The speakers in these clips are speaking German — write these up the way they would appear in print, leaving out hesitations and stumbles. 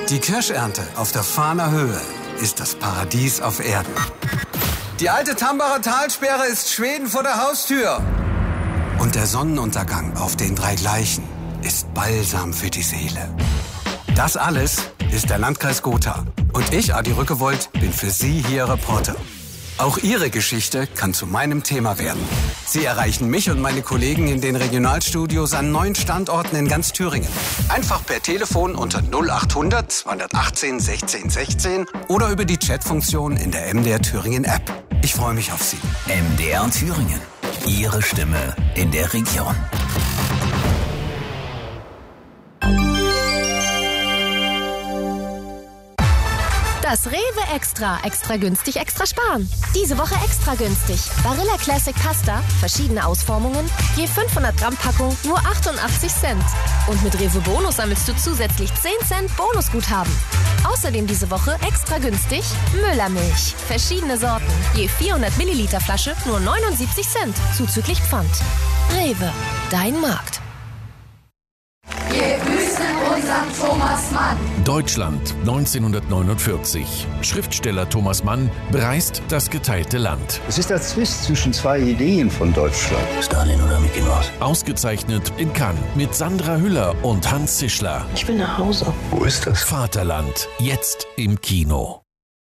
Die Kirschernte auf der Fahner Höhe ist das Paradies auf Erden. Die alte Tambacher Talsperre ist Schweden vor der Haustür. Und der Sonnenuntergang auf den 3 Gleichen ist Balsam für die Seele. Das alles ist der Landkreis Gotha. Und ich, Adi Rückewold, bin für Sie hier Reporter. Auch Ihre Geschichte kann zu meinem Thema werden. Sie erreichen mich und meine Kollegen in den Regionalstudios an 9 Standorten in ganz Thüringen. Einfach per Telefon unter 0800 218 16 16 oder über die Chatfunktion in der MDR Thüringen App. Ich freue mich auf Sie. MDR Thüringen. Ihre Stimme in der Region. Das Rewe Extra. Extra günstig, extra sparen. Diese Woche extra günstig. Barilla Classic Pasta, verschiedene Ausformungen, je 500 Gramm Packung, nur 88 Cent. Und mit Rewe Bonus sammelst du zusätzlich 10 Cent Bonusguthaben. Außerdem diese Woche extra günstig Müllermilch. Verschiedene Sorten, je 400 Milliliter Flasche, nur 79 Cent, zuzüglich Pfand. Rewe, dein Markt. Wir grüßen unseren Thomas Mann. Deutschland 1949. Schriftsteller Thomas Mann bereist das geteilte Land. Es ist der Zwist zwischen 2 Ideen von Deutschland. Stalin oder Mickey Mouse? Ausgezeichnet in Cannes mit Sandra Hüller und Hans Zischler. Ich will nach Hause. Wo ist das? Vaterland, jetzt im Kino.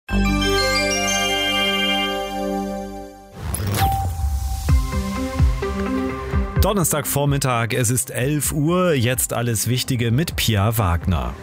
Donnerstagvormittag, es ist 11 Uhr, jetzt alles Wichtige mit Pia Wagner.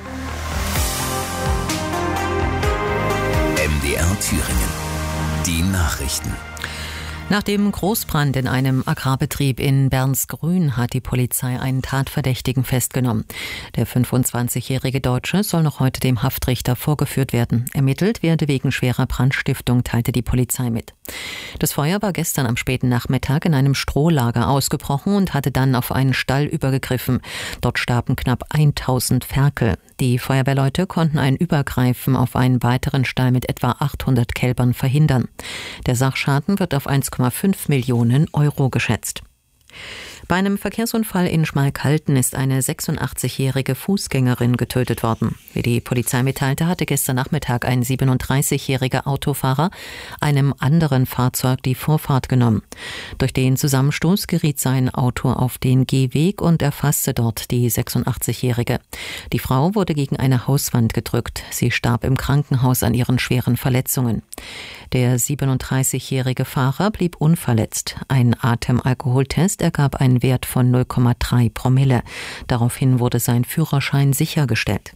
MDR Thüringen. Die Nachrichten. Nach dem Großbrand in einem Agrarbetrieb in Bernsgrün hat die Polizei einen Tatverdächtigen festgenommen. Der 25-jährige Deutsche soll noch heute dem Haftrichter vorgeführt werden. Ermittelt werde wegen schwerer Brandstiftung, teilte die Polizei mit. Das Feuer war gestern am späten Nachmittag in einem Strohlager ausgebrochen und hatte dann auf einen Stall übergegriffen. Dort starben knapp 1000 Ferkel. Die Feuerwehrleute konnten ein Übergreifen auf einen weiteren Stall mit etwa 800 Kälbern verhindern. Der Sachschaden wird auf 1,5 Millionen Euro geschätzt. Bei einem Verkehrsunfall in Schmalkalden ist eine 86-jährige Fußgängerin getötet worden. Wie die Polizei mitteilte, hatte gestern Nachmittag ein 37-jähriger Autofahrer einem anderen Fahrzeug die Vorfahrt genommen. Durch den Zusammenstoß geriet sein Auto auf den Gehweg und erfasste dort die 86-jährige. Die Frau wurde gegen eine Hauswand gedrückt. Sie starb im Krankenhaus an ihren schweren Verletzungen. Der 37-jährige Fahrer blieb unverletzt. Ein Atemalkoholtest ergab einen Wert von 0,3 Promille. Daraufhin wurde sein Führerschein sichergestellt.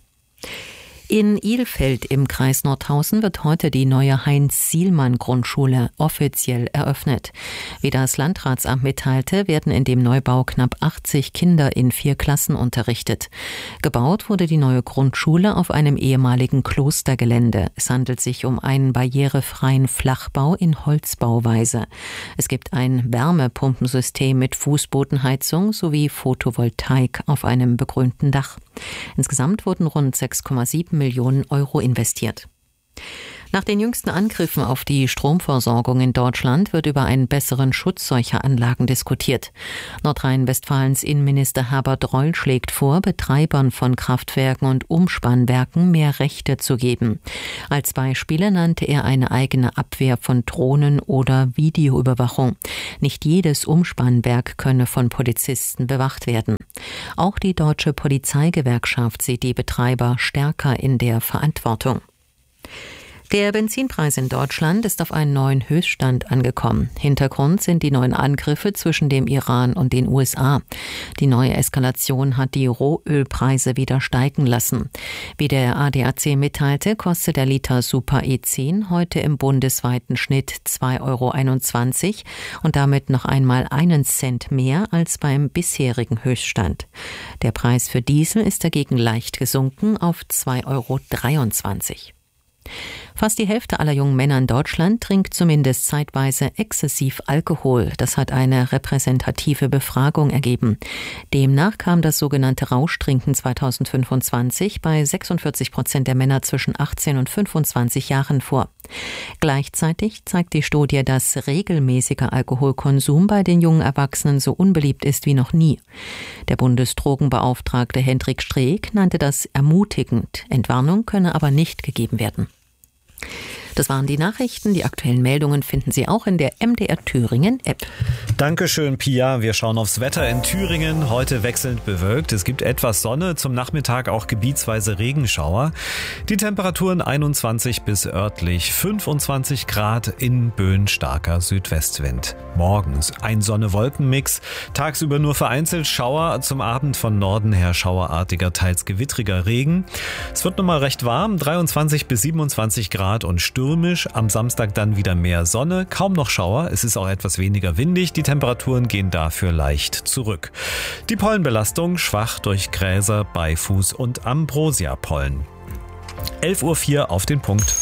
In Ilfeld im Kreis Nordhausen wird heute die neue Heinz-Sielmann-Grundschule offiziell eröffnet. Wie das Landratsamt mitteilte, werden in dem Neubau knapp 80 Kinder in 4 Klassen unterrichtet. Gebaut wurde die neue Grundschule auf einem ehemaligen Klostergelände. Es handelt sich um einen barrierefreien Flachbau in Holzbauweise. Es gibt ein Wärmepumpensystem mit Fußbodenheizung sowie Photovoltaik auf einem begrünten Dach. Insgesamt wurden rund 6,7 Millionen Euro investiert. Nach den jüngsten Angriffen auf die Stromversorgung in Deutschland wird über einen besseren Schutz solcher Anlagen diskutiert. Nordrhein-Westfalens Innenminister Herbert Reul schlägt vor, Betreibern von Kraftwerken und Umspannwerken mehr Rechte zu geben. Als Beispiele nannte er eine eigene Abwehr von Drohnen oder Videoüberwachung. Nicht jedes Umspannwerk könne von Polizisten bewacht werden. Auch die Deutsche Polizeigewerkschaft sieht die Betreiber stärker in der Verantwortung. Der Benzinpreis in Deutschland ist auf einen neuen Höchststand angekommen. Hintergrund sind die neuen Angriffe zwischen dem Iran und den USA. Die neue Eskalation hat die Rohölpreise wieder steigen lassen. Wie der ADAC mitteilte, kostet der Liter Super E10 heute im bundesweiten Schnitt 2,21 € und damit noch einmal 1 Cent mehr als beim bisherigen Höchststand. Der Preis für Diesel ist dagegen leicht gesunken auf 2,23 €. Fast die Hälfte aller jungen Männer in Deutschland trinkt zumindest zeitweise exzessiv Alkohol. Das hat eine repräsentative Befragung ergeben. Demnach kam das sogenannte Rauschtrinken 2025 bei 46% der Männer zwischen 18 und 25 Jahren vor. Gleichzeitig zeigt die Studie, dass regelmäßiger Alkoholkonsum bei den jungen Erwachsenen so unbeliebt ist wie noch nie. Der Bundesdrogenbeauftragte Hendrik Streeck nannte das ermutigend. Entwarnung könne aber nicht gegeben werden. Das waren die Nachrichten. Die aktuellen Meldungen finden Sie auch in der MDR Thüringen App. Dankeschön, Pia. Wir schauen aufs Wetter in Thüringen. Heute wechselnd bewölkt. Es gibt etwas Sonne, zum Nachmittag auch gebietsweise Regenschauer. Die Temperaturen 21 bis örtlich 25 Grad, in Böen starker Südwestwind. Morgens ein Sonne-Wolken-Mix, tagsüber nur vereinzelt Schauer, zum Abend von Norden her schauerartiger, teils gewittriger Regen. Es wird nochmal recht warm, 23 bis 27 Grad und stürmisch. Am Samstag dann wieder mehr Sonne, kaum noch Schauer. Es ist auch etwas weniger windig. Die Temperaturen gehen dafür leicht zurück. Die Pollenbelastung schwach durch Gräser, Beifuß und Ambrosia-Pollen. 11:04 Uhr auf den Punkt.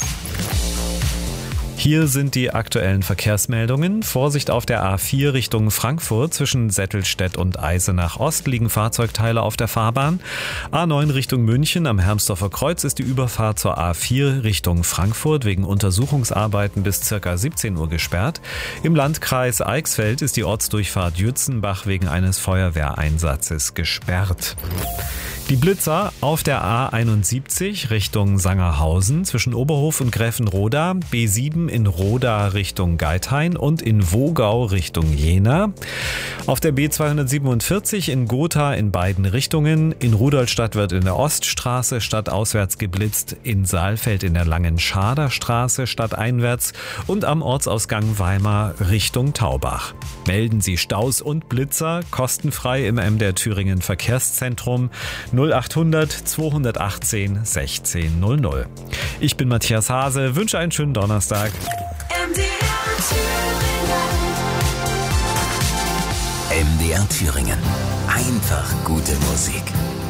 Hier sind die aktuellen Verkehrsmeldungen. Vorsicht auf der A4 Richtung Frankfurt. Zwischen Settelstedt und Eisenach Ost liegen Fahrzeugteile auf der Fahrbahn. A9 Richtung München am Hermsdorfer Kreuz ist die Überfahrt zur A4 Richtung Frankfurt wegen Untersuchungsarbeiten bis ca. 17 Uhr gesperrt. Im Landkreis Eichsfeld ist die Ortsdurchfahrt Jützenbach wegen eines Feuerwehreinsatzes gesperrt. Die Blitzer auf der A71 Richtung Sangerhausen zwischen Oberhof und Gräfenroda, B7 in Roda Richtung Geithain und in Wogau Richtung Jena. Auf der B247 in Gotha in beiden Richtungen. In Rudolstadt wird in der Oststraße stadtauswärts geblitzt, in Saalfeld in der Langen Schaderstraße stadteinwärts und am Ortsausgang Weimar Richtung Taubach. Melden Sie Staus und Blitzer kostenfrei im MDR Thüringen Verkehrszentrum 0800 218 1600. Ich bin Matthias Hase, wünsche einen schönen Donnerstag. MDR Thüringen. Einfach gute Musik.